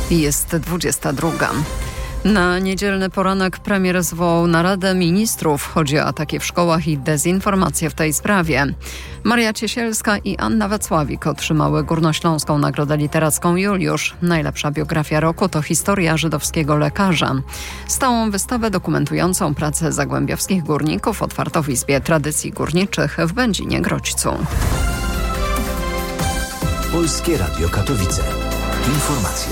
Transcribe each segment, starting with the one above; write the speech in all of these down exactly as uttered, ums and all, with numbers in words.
Jest dwudziesta druga. Na niedzielny poranek premier zwołał naradę ministrów. Chodzi o ataki w szkołach i dezinformację w tej sprawie. Maria Ciesielska i Anna Wacławik otrzymały Górnośląską Nagrodę Literacką Juliusz. Najlepsza biografia roku to historia żydowskiego lekarza. Stałą wystawę dokumentującą pracę zagłębiowskich górników otwarto w Izbie Tradycji Górniczych w Będzinie-Grodźcu. Polskie Radio Katowice. Informacje.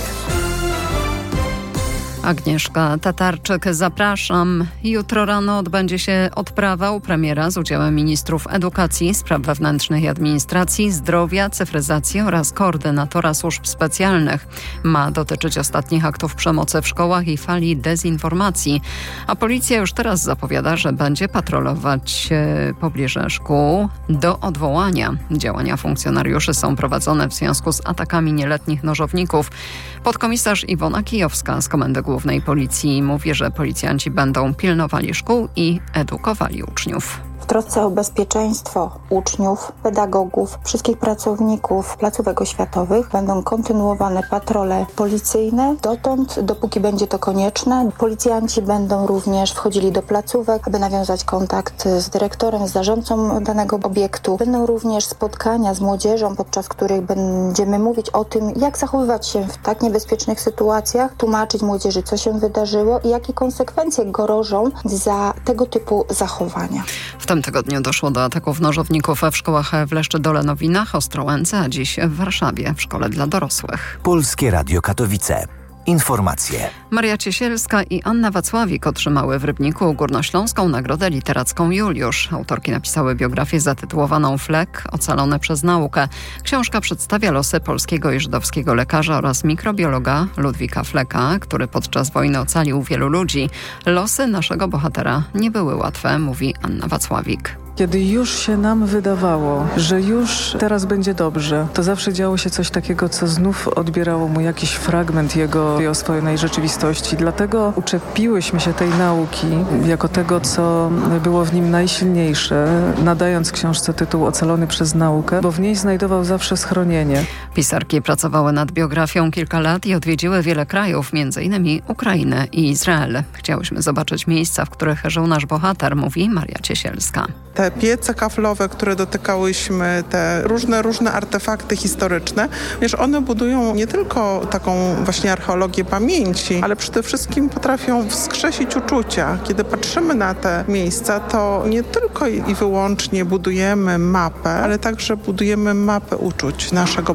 Agnieszka Tatarczyk, zapraszam. Jutro rano odbędzie się odprawa u premiera z udziałem ministrów edukacji, spraw wewnętrznych i administracji, zdrowia, cyfryzacji oraz koordynatora służb specjalnych. Ma dotyczyć ostatnich aktów przemocy w szkołach i fali dezinformacji. A policja już teraz zapowiada, że będzie patrolować pobliże szkół do odwołania. Działania funkcjonariuszy są prowadzone w związku z atakami nieletnich nożowników. Podkomisarz Iwona Kijowska z Komendy Głównej Policji mówi, że policjanci będą pilnowali szkół i edukowali uczniów. W trosce o bezpieczeństwo uczniów, pedagogów, wszystkich pracowników placówek oświatowych będą kontynuowane patrole policyjne. Dotąd, dopóki będzie to konieczne, policjanci będą również wchodzili do placówek, aby nawiązać kontakt z dyrektorem, z zarządcą danego obiektu. Będą również spotkania z młodzieżą, podczas których będziemy mówić o tym, jak zachowywać się w tak niebezpiecznych sytuacjach, tłumaczyć młodzieży, co się wydarzyło i jakie konsekwencje grożą za tego typu zachowania. W tym tygodniu doszło do ataków nożowników w szkołach w Leszczy-Dole-Nowinach, Ostrołęce, a dziś w Warszawie w szkole dla dorosłych. Polskie Radio Katowice. Informacje. Maria Ciesielska i Anna Wacławik otrzymały w Rybniku Górnośląską Nagrodę Literacką Juliusz. Autorki napisały biografię zatytułowaną Flek – Ocalone przez naukę. Książka przedstawia losy polskiego i żydowskiego lekarza oraz mikrobiologa Ludwika Fleka, który podczas wojny ocalił wielu ludzi. Losy naszego bohatera nie były łatwe, mówi Anna Wacławik. Kiedy już się nam wydawało, że już teraz będzie dobrze, to zawsze działo się coś takiego, co znów odbierało mu jakiś fragment jego i oswojonej rzeczywistości. Dlatego uczepiłyśmy się tej nauki jako tego, co było w nim najsilniejsze, nadając książce tytuł Ocalony przez naukę, bo w niej znajdował zawsze schronienie. Pisarki pracowały nad biografią kilka lat i odwiedziły wiele krajów, między innymi Ukrainę i Izrael. Chciałyśmy zobaczyć miejsca, w których żył nasz bohater, mówi Maria Ciesielska. Te piece kaflowe, które dotykałyśmy, te różne, różne artefakty historyczne, wiesz, one budują nie tylko taką właśnie archeologię pamięci, ale przede wszystkim potrafią wskrzesić uczucia. Kiedy patrzymy na te miejsca, to nie tylko i wyłącznie budujemy mapę, ale także budujemy mapę uczuć naszego